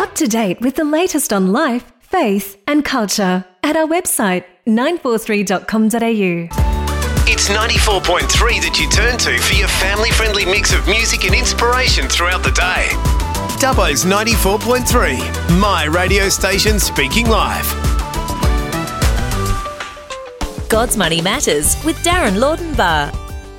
up to date with the latest on life, faith and culture at our website 943.com.au. It's 94.3 that you turn to for your family-friendly mix of music and inspiration throughout the day. Dubbo's 94.3, my radio station speaking live. God's Money Matters with Darren Laudenbar.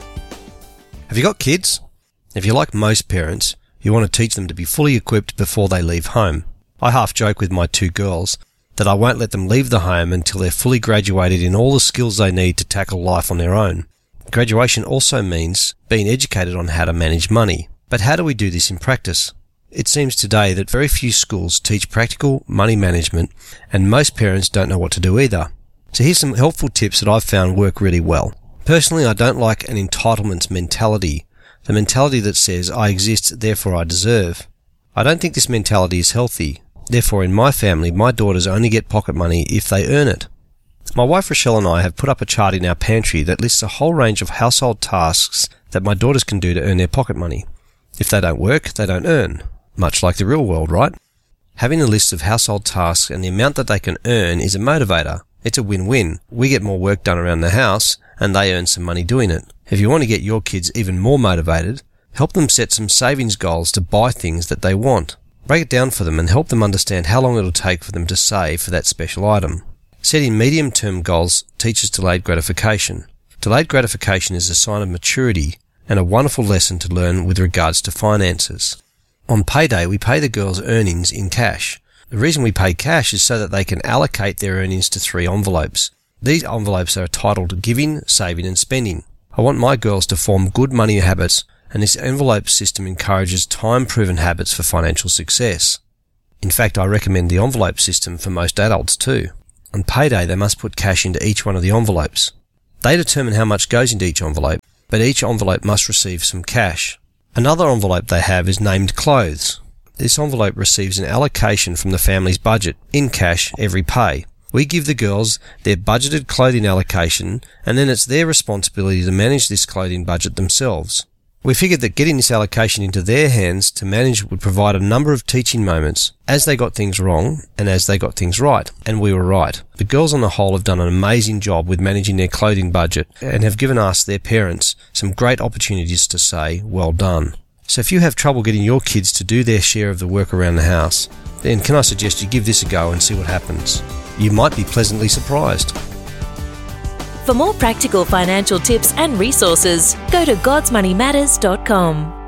Have you got kids? If you're like most parents, you want to teach them to be fully equipped before they leave home. I half joke with my two girls that I won't let them leave the home until they're fully graduated in all the skills they need to tackle life on their own. Graduation also means being educated on how to manage money. But how do we do this in practice? It seems today that very few schools teach practical money management, and most parents don't know what to do either. So here's some helpful tips that I've found work really well. Personally, I don't like an entitlement mentality, the mentality that says, I exist, therefore I deserve. I don't think this mentality is healthy. Therefore, in my family, my daughters only get pocket money if they earn it. My wife Rochelle and I have put up a chart in our pantry that lists a whole range of household tasks that my daughters can do to earn their pocket money. If they don't work, they don't earn. Much like the real world, right? Having a list of household tasks and the amount that they can earn is a motivator. It's a win-win. We get more work done around the house, and they earn some money doing it. If you want to get your kids even more motivated, help them set some savings goals to buy things that they want. Break it down for them and help them understand how long it'll take for them to save for that special item. Setting medium-term goals teaches delayed gratification. Delayed gratification is a sign of maturity and a wonderful lesson to learn with regards to finances. On payday, we pay the girls' earnings in cash. The reason we pay cash is so that they can allocate their earnings to 3 envelopes. These envelopes are titled Giving, Saving and Spending. I want my girls to form good money habits, and this envelope system encourages time-proven habits for financial success. In fact, I recommend the envelope system for most adults too. On payday, they must put cash into each one of the envelopes. They determine how much goes into each envelope, but each envelope must receive some cash. Another envelope they have is named Clothes. This envelope receives an allocation from the family's budget in cash every pay. We give the girls their budgeted clothing allocation, and then it's their responsibility to manage this clothing budget themselves. We figured that getting this allocation into their hands to manage would provide a number of teaching moments as they got things wrong and as they got things right, and we were right. The girls on the whole have done an amazing job with managing their clothing budget and have given us, their parents, some great opportunities to say, well done. So if you have trouble getting your kids to do their share of the work around the house, then can I suggest you give this a go and see what happens? You might be pleasantly surprised. For more practical financial tips and resources, go to godsmoneymatters.com.